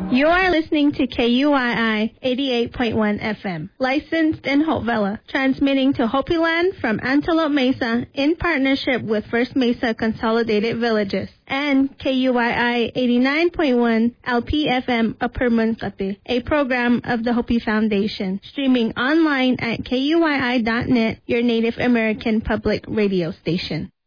You are listening to KUII 88.1 FM, licensed in Hopevilla, transmitting to Hopi Land from Antelope Mesa in partnership with First Mesa Consolidated Villages, and KUII 89.1 LPFM Upper Munkate, a program of the Hopi Foundation, streaming online at KUII.net, your Native American public radio station.